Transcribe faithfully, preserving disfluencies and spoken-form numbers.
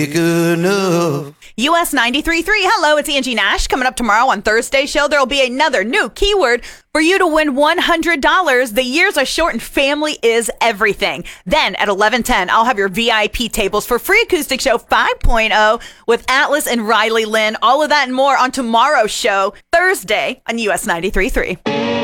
Good enough. U S ninety-three point three. Hello, it's Angie Nash. Coming up tomorrow on Thursday's show, there will be another new keyword for you to win one hundred dollars. The years are short and family is everything. Then at eleven ten, I'll have your V I P tables for Free Acoustic Show five point oh with Atlas and Riley Lynn. All of that and more on tomorrow's show, Thursday on U S ninety-three point three.